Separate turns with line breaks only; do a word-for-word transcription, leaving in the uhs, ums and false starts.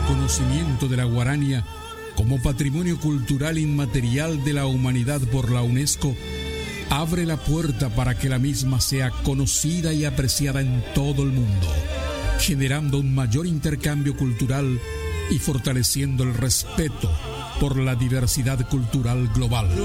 reconocimiento de la guarania como patrimonio cultural inmaterial de la humanidad por la UNESCO abre la puerta para que la misma sea conocida y apreciada en todo el mundo, generando un mayor intercambio cultural y fortaleciendo el respeto por la diversidad cultural global.